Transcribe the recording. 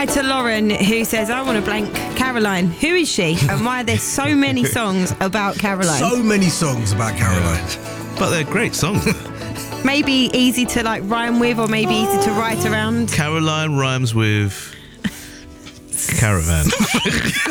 Hi to Lauren, who says, I want to blank Caroline. Who is she? And why are there so many songs about Caroline? So many songs about Caroline. But they're great songs. Maybe easy to like rhyme with, or maybe easy to write around. Caroline rhymes with caravan.